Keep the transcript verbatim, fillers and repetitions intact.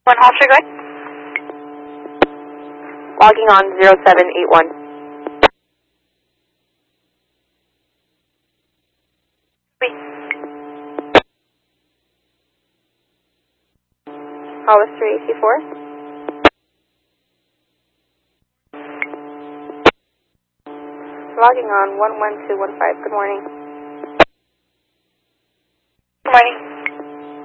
One Holster, go ahead. Logging on zero seven eight one. Wait. Hollister A C four. Logging on one one two one five. Good morning. Good morning.